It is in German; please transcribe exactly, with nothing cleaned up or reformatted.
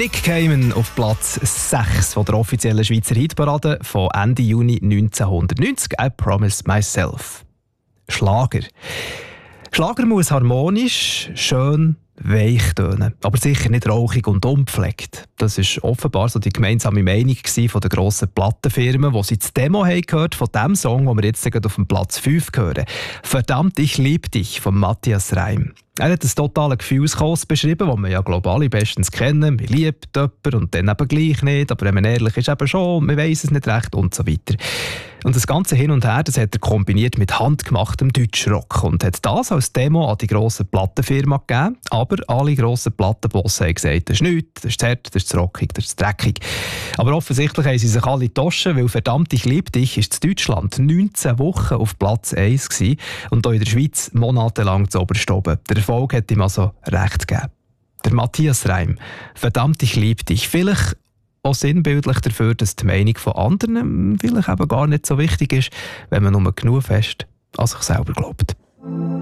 Nick Cayman auf Platz sechs von der offiziellen Schweizer Hitparade von Ende Juni neunzehnhundertneunzig. I Promise Myself. Schlager. Schlager muss harmonisch, schön, weich tönen, aber sicher nicht rauchig und unpflegt. Das war offenbar so die gemeinsame Meinung von der grossen Plattenfirmen, wo sie das Demo haben gehört von dem Song, den wir jetzt auf dem Platz fünf hören. «Verdammt, ich lieb dich» von Matthias Reim. Er hat ein totales Gefühlschaos beschrieben, das wir ja global bestens kennen. Man liebt jemanden und dann eben gleich nicht, aber wenn man ehrlich ist, eben schon, man weiss es nicht recht und so weiter. Und das ganze Hin und Her, das hat er kombiniert mit handgemachtem Deutschrock und hat das als Demo an die grosse Plattenfirma gegeben. Aber alle grossen Plattenbosse haben gesagt, das ist nichts, das ist zu hart, das ist zu rockig, das ist zu dreckig. Aber offensichtlich haben sie sich alle getauscht, weil «Verdammt, ich lieb dich» ist in Deutschland neunzehn Wochen auf Platz eins gewesen und hier in der Schweiz monatelang zu oberst oben. Der Erfolg hat ihm also recht gegeben. Der Matthias Reim, «Verdammt, ich lieb dich». Vielleicht auch sinnbildlich dafür, dass die Meinung von anderen vielleicht eben gar nicht so wichtig ist, wenn man nur genug fest an sich selber glaubt.